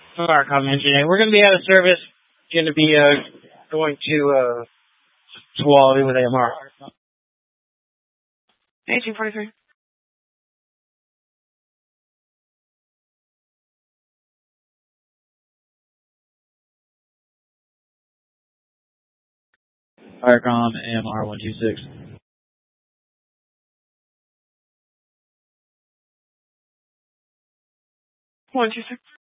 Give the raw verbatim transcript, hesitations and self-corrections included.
Firecom engineer. We're going to be out of service. Going to be uh, going to uh, Tualatin with A M R. eighteen forty-three. Firecom A M R one two six. one two six.